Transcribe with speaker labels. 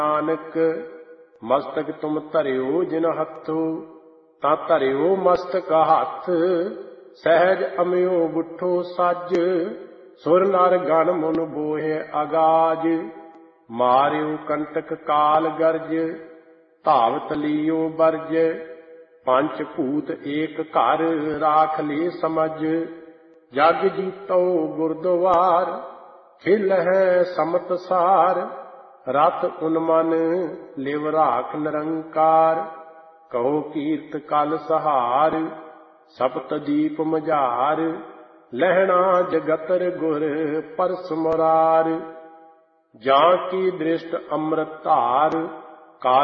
Speaker 1: ਨਾਨਕ ਮਸਤਕ ਤੁਮ ਧਰਿਓ ਜਿਨ ਹੱਥੋਂ, ਤਾਂ ਧਰਿਓ ਮਸਤਕ ਹੱਥ ਸਹਿਜ ਅਮਿਓ ਬੁੱਠੋ ਸੱਜ। ਸੁਰ ਨਰ ਗਣ ਮੁਨ ਬੋਹਿ ਅਗਾਜ, ਮਾਰਿਓ ਕੰਟਕ ਕਾਲ ਗਰਜ। ਧਾਵਤ ਲੀਓ ਬਰਜ, ਪੰਚ ਭੂਤ ਏਕ ਘਰ ਰਾਖ ਲੇ ਸਮਝ। ਜਗ ਜੀਤੋ ਗੁਰਦੁਆਰ, ਖਿਲਹਿ ਸਮਤ ਸਾਰ। ਰਤ ਉਨ ਮਨ ਲਿਵ ਰਾਖ ਨਿਰੰਕਾਰ, ਕਹੋ ਕੀਰਤ ਕਲ ਸਹਾਰ। ਸਪਤ ਦੀਪ ਮਝਾਰ, ਲਹਿਣਾ ਜਗਤਰ ਗੁਰ ਪਰਸ ਮੁਰਾਰ। ਜਾਂ ਕੀ ਦ੍ਰਿਸ਼ਟ ਅੰਮ੍ਰਿਤ ਧਾਰ,